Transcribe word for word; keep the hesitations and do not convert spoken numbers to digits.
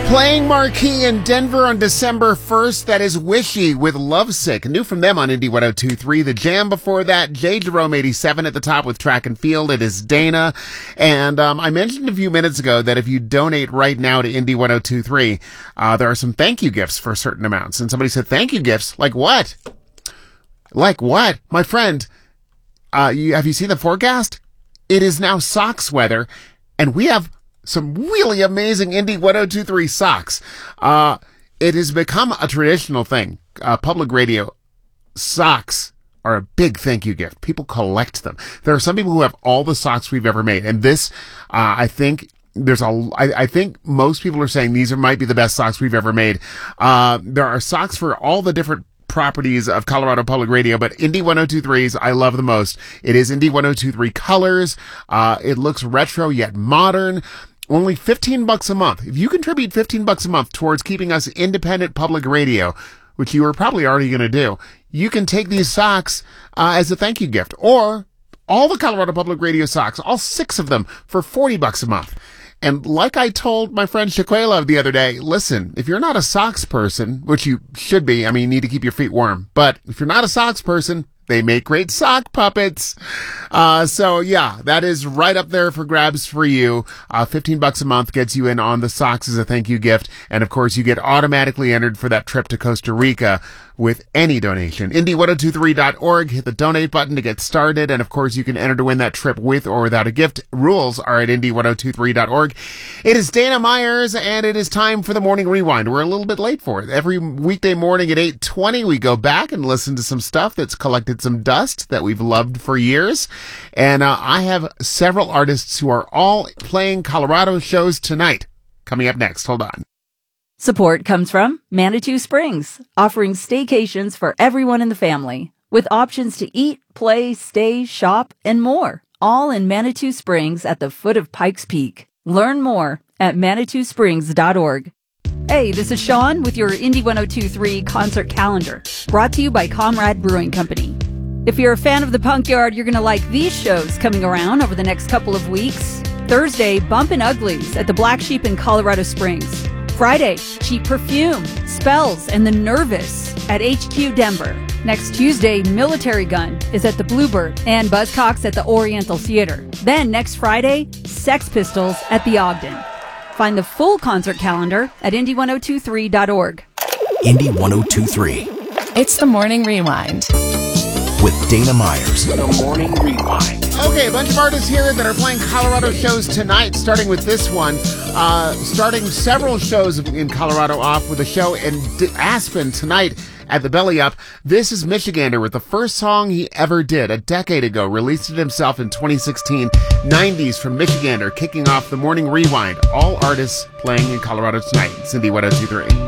Playing marquee in Denver on December first, that is Wishy with Lovesick. New from them on Indie one oh two point three. The Jam before that, J. Jerome eighty-seven at the top with Track and Field. It is Dana. And um, I mentioned a few minutes ago that if you donate right now to Indie one oh two point three, uh, there are some thank you gifts for certain amounts. And somebody said, thank you gifts? Like what? Like what? My friend, uh, you, have you seen the forecast? It is now socks weather, and we have some really amazing Indie one oh two point three socks. Uh, it has become a traditional thing. Uh, public radio socks are a big thank you gift. People collect them. There are some people who have all the socks we've ever made. And this, uh, I think there's a, I, I think most people are saying these are, might be the best socks we've ever made. Uh, there are socks for all the different properties of Colorado Public Radio, but Indie one oh two point three's I love the most. It is Indie one oh two point three colors. Uh, it looks retro yet modern. Only fifteen bucks a month. If you contribute fifteen bucks a month towards keeping us independent public radio, which you are probably already going to do, you can take these socks uh, as a thank you gift, or all the Colorado Public Radio socks, all six of them, for forty bucks a month. And like I told my friend Shaquela the other day, listen, if you're not a socks person, which you should be, I mean, you need to keep your feet warm, but if you're not a socks person, they make great sock puppets. Uh, so yeah, that is right up there for grabs for you. Uh, fifteen bucks a month gets you in on the socks as a thank you gift. And of course, you get automatically entered for that trip to Costa Rica with any donation. Indie one oh two point three dot org. Hit the donate button to get started. And of course, you can enter to win that trip with or without a gift. Rules are at Indie one oh two point three dot org. It is Dana Myers, and it is time for the Morning Rewind. We're a little bit late for it. Every weekday morning at eight twenty, we go back and listen to some stuff that's collected some dust that we've loved for years. And uh, I have several artists who are all playing Colorado shows tonight. Coming up next. Hold on. Support comes from Manitou Springs, offering staycations for everyone in the family, with options to eat, play, stay, shop, and more, all in Manitou Springs at the foot of Pikes Peak. Learn more at manitou springs dot org. Hey, this is Sean with your Indie one oh two point three concert calendar, brought to you by Comrade Brewing Company. If you're a fan of the Punk Yard, you're going to like these shows coming around over the next couple of weeks. Thursday, Bumpin' Uglies at the Black Sheep in Colorado Springs. Friday, Cheap Perfume, Spells, and The Nervous at H Q Denver. Next Tuesday, Military Gun is at the Bluebird and Buzzcocks at the Oriental Theater. Then next Friday, Sex Pistols at the Ogden. Find the full concert calendar at indie one oh two point three dot org. Indie one oh two point three. It's the Morning Rewind with Dana Myers. The Morning Rewind. Okay, a bunch of artists here that are playing Colorado shows tonight, starting with this one. Uh, starting several shows in Colorado off with a show in D- Aspen tonight at the Belly Up. This is Michigander with the first song he ever did a decade ago. Released it himself in twenty sixteen. nineties from Michigander, kicking off the Morning Rewind. All artists playing in Colorado tonight. Cindy one oh two point three.